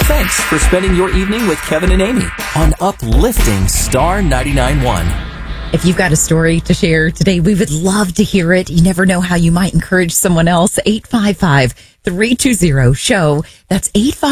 Thanks for spending your evening with Kevin and Amy on Uplifting Star 99.1. If you've got a story to share today, we would love to hear it. You never know how you might encourage someone else. 855-320-SHOW. That's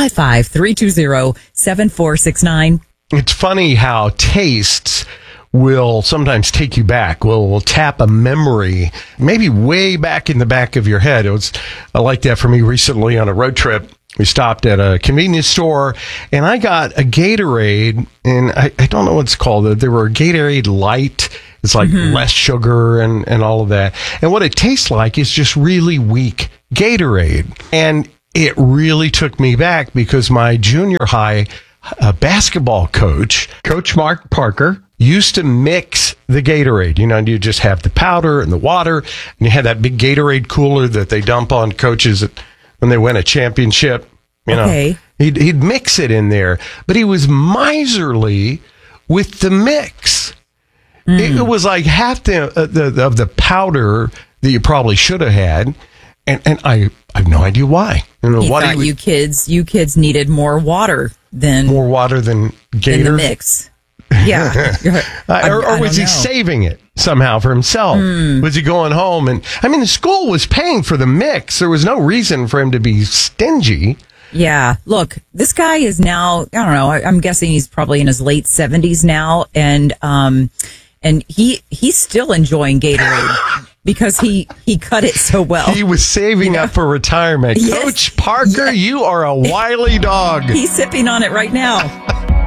855-320-7469. It's funny how tastes will sometimes take you back. Will tap a memory, maybe way back in the back of your head. I like that for me recently on a road trip. We stopped at a convenience store, and I got a Gatorade, and I don't know what it's called. There were a Gatorade Light. It's like less sugar and all of that. And what it tastes like is just really weak Gatorade. And it really took me back because my junior high basketball coach, Coach Mark Parker, used to mix the Gatorade. You know, and you just have the powder and the water, and you had that big Gatorade cooler that they dump on coaches when they win a championship. You know, he'd mix it in there, but he was miserly with the mix. It was like half of the powder that you probably should have had, and I have no idea why. He thought you kids needed more water than Gator in the mix. Yeah, or was he saving it somehow for himself? Was he going home? And I mean, the school was paying for the mix. There was no reason for him to be stingy. Yeah. Look, this guy is now, I don't know, I'm guessing he's probably in his late 70s now. And he's still enjoying Gatorade because he cut it so well. He was saving up for retirement. Yes. Coach Parker, you are a wily dog. He's sipping on it right now.